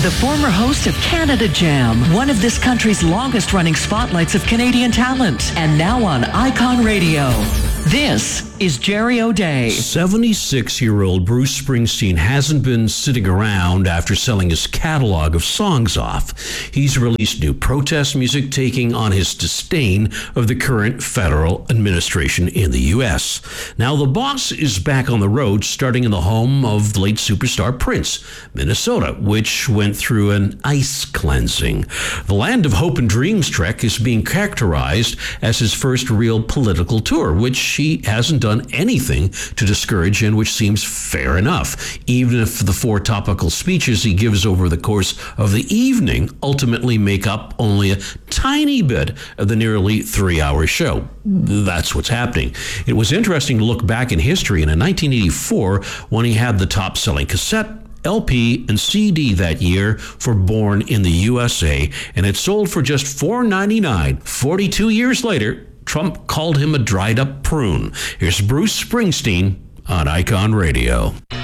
the former host of Canada Jam, one of this country's longest-running spotlights of Canadian talent, and now on Icon Radio. This is Jerry O'Day. 76-year-old Bruce Springsteen hasn't been sitting around after selling his catalog of songs off. He's released new protest music taking on his disdain of the current federal administration in the U.S. Now, the boss is back on the road, starting in the home of the late superstar Prince, Minnesota, which went through an ice cleansing. The Land of Hope and Dreams trek is being characterized as his first real political tour, which he hasn't done anything to discourage, and which seems fair enough, even if the 4 topical speeches he gives over the course of the evening ultimately make up only a tiny bit of the nearly 3-hour show. That's what's happening. It was interesting to look back in history, and in 1984, when he had the top-selling cassette, LP, and CD that year for Born in the USA, and it sold for just $4.99. 42 years later, Trump called him a dried-up prune. Here's Bruce Springsteen on Icon Radio.